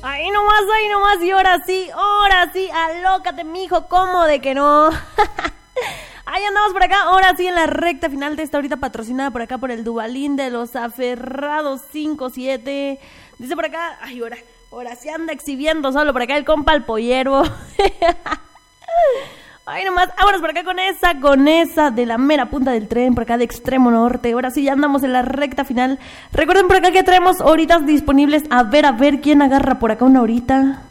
Ahí nomás, y ahora sí, alócate, mijo, ¿cómo de que no? Ahí andamos por acá, ahora sí en la recta final de esta ahorita patrocinada por acá por el Dubalín de los Aferrados 5-7. Dice por acá, ahora sí anda exhibiendo solo por acá el compa el pollero. Ay, nomás, vámonos por acá con esa de la mera punta del tren, por acá de extremo norte. Ahora sí, ya andamos en la recta final. Recuerden por acá que traemos horitas disponibles. A ver quién agarra por acá una horita.